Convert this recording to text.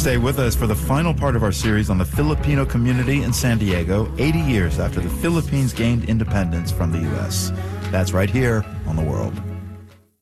Stay with us for the final part of our series on the Filipino community in San Diego, 80 years after the Philippines gained independence from the U.S. That's right here on The World.